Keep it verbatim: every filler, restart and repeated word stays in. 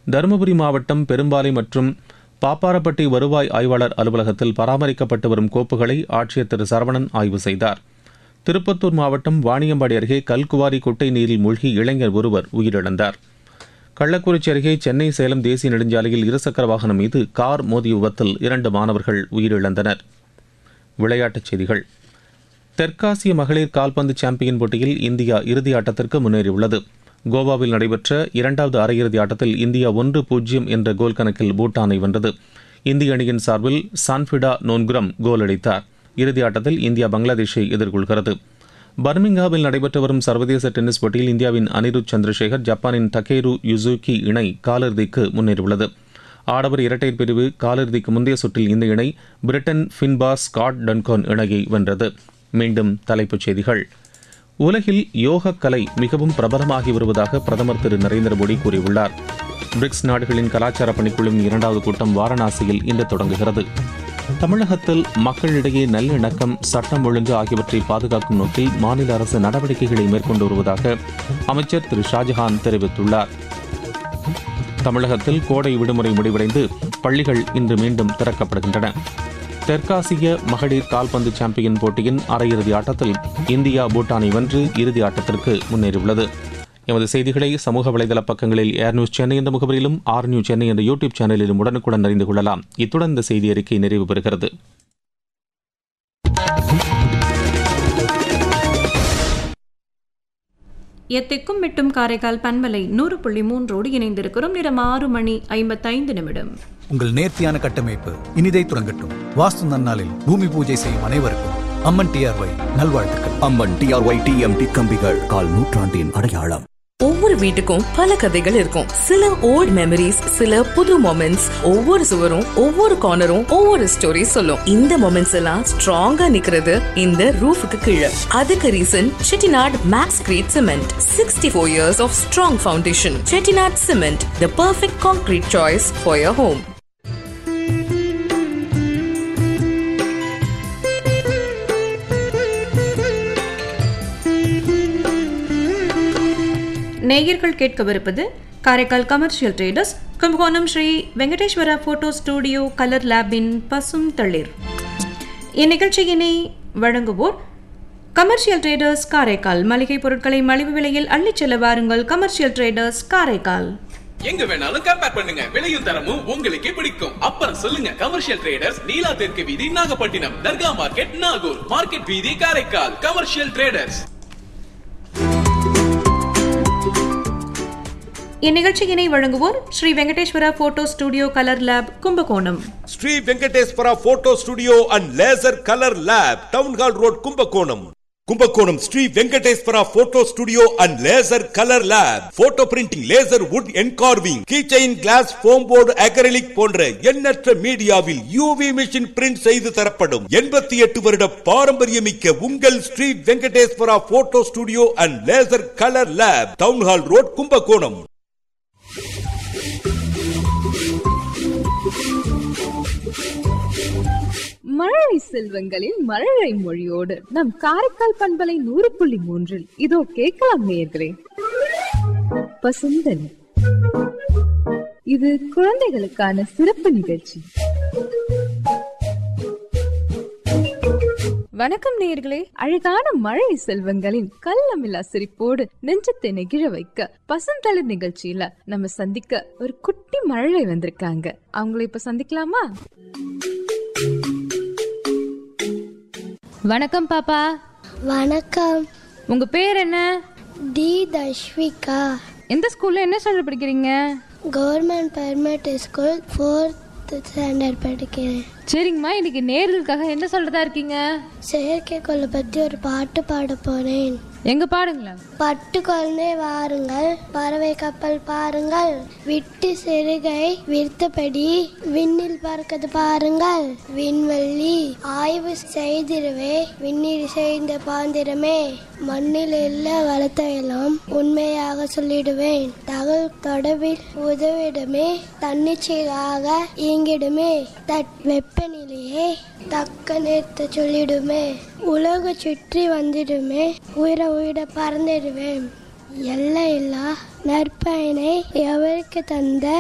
தருமபுரி மாவட்டம் பெரும்பாலை மற்றும் பாப்பாரப்பட்டி வருவாய் ஆய்வாளர் அலுவலகத்தில் பராமரிக்கப்பட்டு வரும் கோப்புகளை ஆட்சியர் திரு சரவணன் ஆய்வு செய்தார். திருப்பத்தூர் மாவட்டம் வாணியம்பாடி அருகே கல்குவாரி குட்டை நீரில் மூழ்கி இளைஞர் ஒருவர் உயிரிழந்தார். கள்ளக்குறிச்சி அருகே சென்னை சேலம் தேசிய நெடுஞ்சாலையில் இருசக்கர வாகனம் மீது கார் மோதிய விபத்தில் இரண்டு மாணவர்கள் உயிரிழந்தனர். விளையாட்டுச் செய்திகள். தெற்காசிய மகளிர் கால்பந்து சாம்பியன் போட்டியில் இந்தியா இறுதி ஆட்டத்திற்கு முன்னேறியுள்ளது. கோவாவில் நடைபெற்ற இரண்டாவது அரையிறுதி ஆட்டத்தில் இந்தியா ஒன்று பூஜ்ஜியம் என்ற கோல் கணக்கில் பூட்டானை வென்றது. இந்திய அணியின் சார்பில் சான்ஃபிடா நோன்குரம் கோல் அடித்தார். இறுதி ஆட்டத்தில் இந்தியா பங்களாதேஷை எதிர்கொள்கிறது. பர்மிங்ஹாமில் நடைபெற்று வரும் சர்வதேச டென்னிஸ் போட்டியில் இந்தியாவின் அனிருத் சந்திரசேகர் ஜப்பானின் டகேரு யுசுகி இணை காலிறுதிக்கு முன்னேறியுள்ளது. ஆடவர் இரட்டையர் பிரிவு காலிறுதிக்கு முந்தைய சுற்றில் இந்த இணை பிரிட்டன் ஃபின்பாஸ் ஸ்காட் டன்கான் இணையை வென்றது. மீண்டும் தலைப்புச் செய்திகள். உலகில் யோக கலை மிகவும் பிரபலமாகி வருவதாக பிரதமர் திரு நரேந்திர மோடி கூறியுள்ளார். பிரிக்ஸ் நாடுகளின் கலாச்சார பணிக்குழுவின் இரண்டாவது கூட்டம் வாரணாசியில் இன்று தொடங்குகிறது. தமிழகத்தில் மக்களிடையே நல்லிணக்கம், சட்டம் ஒழுங்கு ஆகியவற்றை பாதுகாக்கும் நோக்கில் மாநில அரசு நடவடிக்கைகளை மேற்கொண்டு வருவதாக அமைச்சர் திரு ஷாஜஹான் தெரிவித்துள்ளார். தமிழகத்தில் கோடை விடுமுறை முடிவடைந்து பள்ளிகள் இன்று மீண்டும் திறக்கப்படுகின்றன. தெற்காசிய மகளிர் கால்பந்து சாம்பியன் போட்டியின் அரையிறுதி ஆட்டத்தில் இந்தியா பூட்டானை வென்று இறுதி ஆட்டத்திற்கு முன்னேறியுள்ளது. எமது செய்திகளை சமூக வலைதள பக்கங்களில் ஏர் நியூஸ் சென்னை என்ற முகவரியிலும் ஆர் நியூஸ் சென்னை என்ற யூடியூப் சேனலிலும் உடனுக்குடன் அறிந்து கொள்ளலாம். இத்துடன் இந்த செய்தி அறிக்கை நிறைவு பெறுகிறது. எத்திக்கும் மிட்டும் காரைக்கால் பண்பலை நூறு புள்ளி மூன்றோடு இணைந்திருக்கிறோம். நேரம் ஆறு மணி ஐம்பத்தைந்து நிமிடம். உங்கள் நேர்த்தியான கட்டமைப்பு இனிதை துறங்கட்டும். வாஸ்து நன்னாளில் பூமி பூஜை செய்யும் அனைவருக்கும் அம்மன் டிஆர்ஒய் நல்வாழ்த்துக்கள். அம்மன் டிஆர்ஒய் டிஎம்டி கம்பிகள் கால் நூற்றாண்டின் அடையாளம். ஒவ்வொரு வீட்டுக்கும் பல கதைகள் இருக்கும். சில ஓல்ட் மெமரிஸ், சில புது மொமெண்ட்ஸ். ஒவ்வொரு சுவரும் ஒவ்வொரு கார்னரும் ஒவ்வொரு ஸ்டோரி சொல்லும். இந்த மொமெண்ட்ஸ் எல்லாம் ஸ்ட்ராங்கா நிக்கிறது இந்த ரூஃபுக்கு கீழே. அதுக்கு reason Chettinad maths greet cement. Sixty four years of strong foundation. Chettinad cement, the perfect concrete choice for your home. நேயர்கள் கேட்கவிருப்பது Karaikal commercial traders Kumbakonam Sri Venkateswara photo studio colour லேபின் பசும் தளிர். இந்நிகழ்ச்சியினை வழங்குவோர் கமர்ஷியல் ட்ரேடர்ஸ் காரைக்கால். மளிகை பொருட்களை மலிவு விலையில் அள்ளிச் செல்ல வாருங்கள். Commercial traders Karaikal. எங்க வேணாலும் கம்பேர் பண்ணுங்க, விலையும் தரமும் உங்களுக்கே பிடிக்கும். அப்புறம் சொல்லுங்க கமர்ஷியல் ட்ரேடர்ஸ், நீலா தெற்கு வீதி நாகப்பட்டினம், தர்கா மார்க்கெட் நாகூர், மார்க்கெட் வீதி காரைக்கால். Commercial traders. இந்நிகழ்ச்சியினை வழங்குவோர் Sri Venkateswara photo studio colour lab Kumbakonam. Sri Venkateswara photo studio and laser colour lab, town hall road, Kumbakonam. Kumbakonam Sri Venkateswara photo studio and laser colour lab. Photo printing, laser would engraving, keychain, class, foam board, acrylic போன்ற எண்ணற்ற மீடியாவில் UV machine print செய்து தரப்படும். எண்பத்தி எட்டு வருட பாரம்பரியமிக்க உங்கள் Sri Venkateswara photo studio and laser colour lab, town hall road, Kumbakonam. மழலை செல்வங்களின் மழலை மொழியோடு நம் காரைக்கால் பண்பலை நூறு புள்ளி மூன்றில் இதோ கேட்கலாம் நேயர்களே. பசுந்தன், இது குழந்தைகளுக்கான சிறப்பு நிகழ்ச்சி. வணக்கம் நேயர்களே. அழகான மழலை செல்வங்களின் கள்ளமில்லா சிரிப்போடு நெஞ்சத்தை நெகிழ வைக்க பசுந்தளிர் நிகழ்ச்சியில நம்ம சந்திக்க ஒரு குட்டி மழலை வந்திருக்காங்க. அவங்களை இப்ப சந்திக்கலாமா? வணக்கம் பாப்பா. வணக்கம். உங்க பேர் என்ன? டி தஷ்விகா. எந்த ஸ்கூல்ல என்ன ஸ்டாண்டர்ட் படிக்கிறீங்க? Government permanent school fourth standard படிக்கிறேன். சரிங்கம்மா, இன்னைக்கு நேர்களுக்காக என்ன சொல்றதா இருக்கீங்க? செயற்கைக்கோளை பத்தி ஒரு பாட்டு பாட போறேன். எங்க பாடுங்களா? பட்டு குழந்தை வாருங்கள், பறவை கப்பல் பாருங்கள், விட்டு சிறுகை விருத்தபடி விண்ணில் பறக்கிறது பாருங்கள், விண்வெள்ளி ஆய்வு செய்திருவே விண்ணில் செய்த பாந்திரமே, மண்ணில் உள்ள வளத்தையெல்லாம் உண்மையாக சொல்லிடுவேன், தகவல் தொடர்பில் உதவிடுமே, தன்னிச்சையாக இயங்கிடுமே, தட் வெப்பநிலையே தக்க நேர்த்த சொல்லிடுமே, உலக சுற்றி வந்துடுமே, உயிர உயிர பறந்துடுவேன், எல்லையில்லா நற்பயனை எவருக்கு தந்த